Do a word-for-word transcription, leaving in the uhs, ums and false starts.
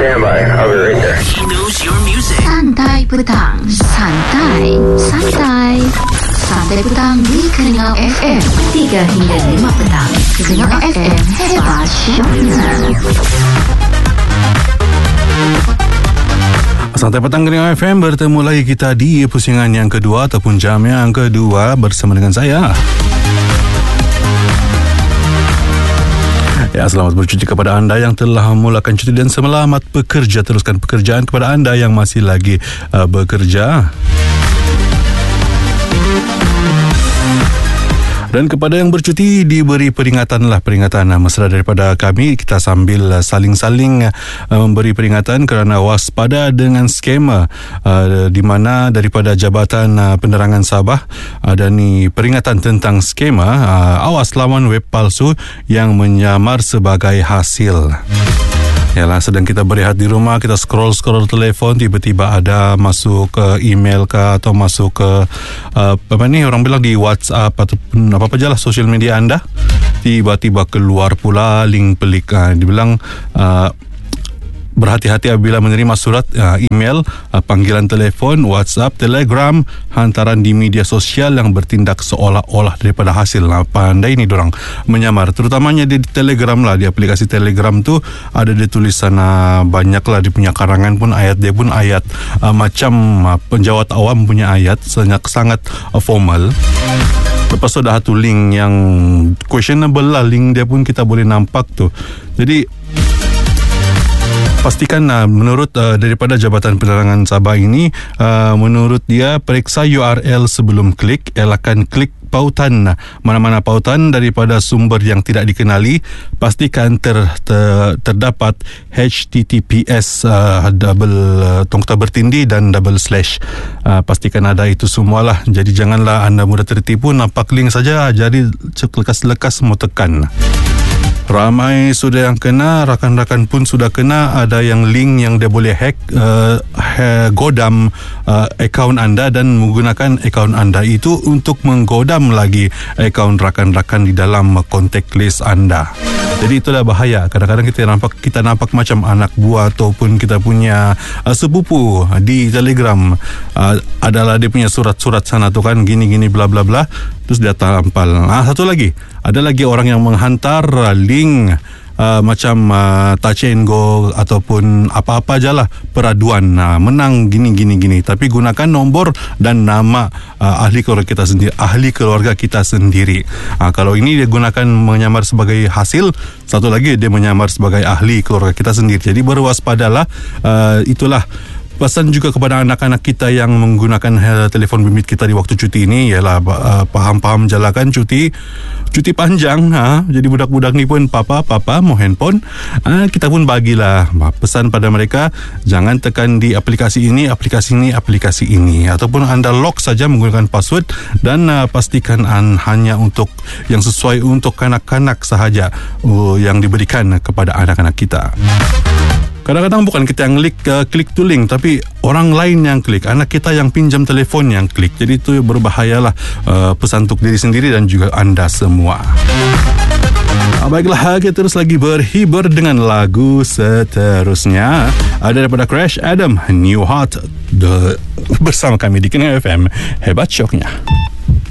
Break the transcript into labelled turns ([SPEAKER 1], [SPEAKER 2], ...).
[SPEAKER 1] Stand by. I'll be right there.
[SPEAKER 2] He knows your music.
[SPEAKER 3] Santai petang, santai, santai. Santai petang di Keningau F M. tiga hingga lima petang. Keningau F M, hebat syoknya.
[SPEAKER 4] Santai petang Keningau F M, bertemu lagi kita di pusingan yang kedua ataupun jam yang kedua bersama dengan saya. Ya, selamat bercuti kepada anda yang telah memulakan cuti dan selamat bekerja. Teruskan pekerjaan kepada anda yang masih lagi uh, bekerja. Dan kepada yang bercuti diberi peringatanlah peringatan mesra daripada kami. Kita sambil saling-saling memberi peringatan kerana waspada dengan skema uh, di mana daripada Jabatan Penerangan Sabah ada ni peringatan tentang skema uh, awas lawan web palsu yang menyamar sebagai hasil. Yalah, sedang kita berehat di rumah, kita scroll-scroll telefon, tiba-tiba ada masuk ke email ke atau masuk ke uh, apa ni orang bilang di WhatsApp ataupun apa-apa je lah sosial media anda, tiba-tiba keluar pula link pelik. Uh, dibilang uh, berhati-hati apabila menerima surat uh, email, uh, panggilan telefon, WhatsApp, Telegram, hantaran di media sosial yang bertindak seolah-olah daripada hasil. Nah, pandai ni dorang menyamar, terutamanya di Telegram lah. Di aplikasi Telegram tu ada dia tulisan uh, banyak lah, dia punya karangan pun ayat, dia pun ayat uh, macam uh, penjawat awam punya ayat, sangat sangat uh, formal. Lepas tu ada satu link yang questionable lah, link dia pun kita boleh nampak tu. Jadi pastikan uh, menurut uh, daripada Jabatan Penerangan Sabah ini, uh, menurut dia periksa U R L sebelum klik, elakkan klik pautan mana-mana pautan daripada sumber yang tidak dikenali. Pastikan ter, ter, terdapat H T T P S uh, double uh, tongkata bertindih dan double slash. Uh, pastikan ada itu semualah. Jadi janganlah anda mudah tertipu, nampak link saja jadi lekas-lekas mau tekan. Ramai sudah yang kena, rakan-rakan pun sudah kena. Ada yang link yang dia boleh hack, uh, ha, godam uh, akaun anda dan menggunakan akaun anda itu untuk menggodam lagi akaun rakan-rakan di dalam contact list anda. Jadi itulah bahaya. Kadang-kadang kita nampak kita nampak macam anak buah ataupun kita punya uh, sepupu di Telegram, uh, adalah dia punya surat-surat sana tu kan, gini-gini bla bla bla, terus dia tampal. Ah, satu lagi, ada lagi orang yang menghantar uh, link uh, macam uh, touch and go ataupun apa-apa je lah, peraduan uh, menang gini-gini gini, tapi gunakan nombor dan nama uh, ahli keluarga kita sendiri, ahli keluarga kita sendiri. Uh, kalau ini dia gunakan menyamar sebagai hasil, satu lagi dia menyamar sebagai ahli keluarga kita sendiri. Jadi berwaspadalah. Uh, itulah pesan juga kepada anak-anak kita yang menggunakan uh, telefon bimbit kita di waktu cuti ini, ialah uh, paham-paham jalakan cuti cuti panjang. Ha? Jadi budak-budak ni pun papa papa mau handphone, uh, kita pun bagilah pesan pada mereka, jangan tekan di aplikasi ini aplikasi ini aplikasi ini, ataupun anda lock saja menggunakan password dan uh, pastikan an, hanya untuk yang sesuai untuk kanak-kanak sahaja uh, yang diberikan kepada anak-anak kita. Kadang-kadang bukan kita yang klik, uh, klik tu link, tapi orang lain yang klik, anak kita yang pinjam telefon yang klik. Jadi itu berbahayalah, uh, pesan untuk diri sendiri dan juga anda semua. uh, Baiklah, kita terus lagi berhibur dengan lagu seterusnya. Ada daripada Crash Adam, New Heart, the, bersama kami di Keningau F M. Hebat syoknya.